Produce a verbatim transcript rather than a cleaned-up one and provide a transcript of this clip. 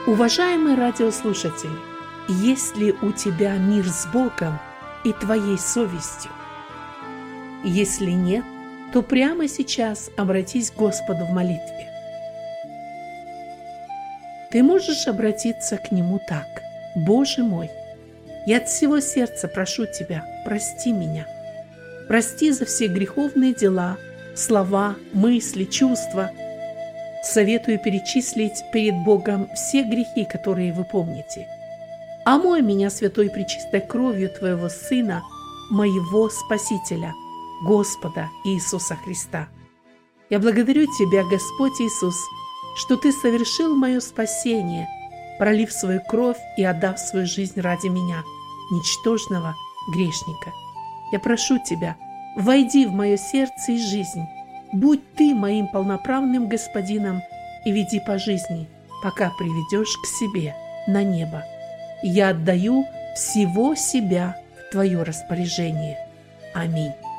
Уважаемый радиослушатель, есть ли у тебя мир с Богом и твоей совестью? Если нет, то прямо сейчас обратись к Господу в молитве. Ты можешь обратиться к Нему так: «Боже мой, я от всего сердца прошу Тебя, прости меня. Прости за все греховные дела, слова, мысли, чувства. Советую перечислить перед Богом все грехи, которые вы помните. Омой меня святой пречистой кровью Твоего Сына, моего Спасителя, Господа Иисуса Христа. Я благодарю Тебя, Господь Иисус, что Ты совершил мое спасение, пролив свою кровь и отдав свою жизнь ради меня, ничтожного грешника. Я прошу Тебя, войди в мое сердце и жизнь, будь Ты моим полноправным Господином и веди по жизни, пока приведешь к себе на небо. Я отдаю всего себя в Твое распоряжение. Аминь.